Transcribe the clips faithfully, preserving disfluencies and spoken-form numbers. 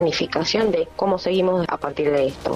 planificación de cómo seguimos a partir de esto.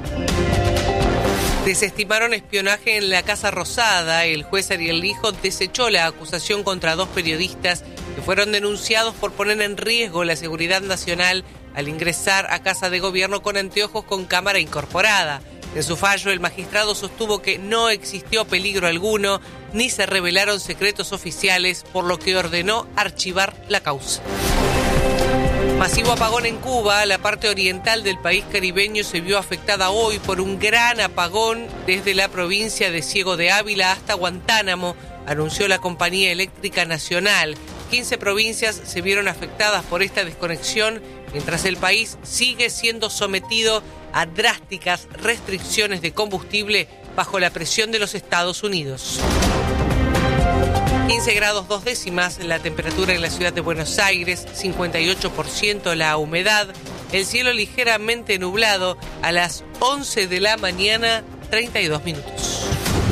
Desestimaron espionaje en la Casa Rosada. El juez Ariel Lijo desechó la acusación contra dos periodistas que fueron denunciados por poner en riesgo la seguridad nacional al ingresar a Casa de Gobierno con anteojos con cámara incorporada. En su fallo, el magistrado sostuvo que no existió peligro alguno ni se revelaron secretos oficiales, por lo que ordenó archivar la causa. Masivo apagón en Cuba. La parte oriental del país caribeño se vio afectada hoy por un gran apagón desde la provincia de Ciego de Ávila hasta Guantánamo, anunció la Compañía Eléctrica Nacional. quince provincias se vieron afectadas por esta desconexión, mientras el país sigue siendo sometido a drásticas restricciones de combustible bajo la presión de los Estados Unidos. quince grados dos décimas la temperatura en la ciudad de Buenos Aires, cincuenta y ocho por ciento la humedad, el cielo ligeramente nublado a las once de la mañana, treinta y dos minutos.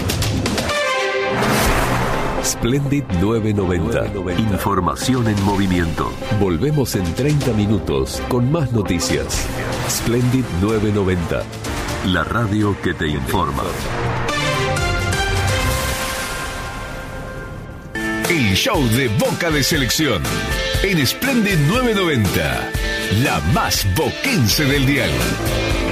Splendid novecientos noventa. Información en movimiento. Volvemos en treinta minutos con más noticias. Splendid novecientos noventa. La radio que te informa. El show de Boca de Selección en Splendid novecientos noventa, la más boquense del dial.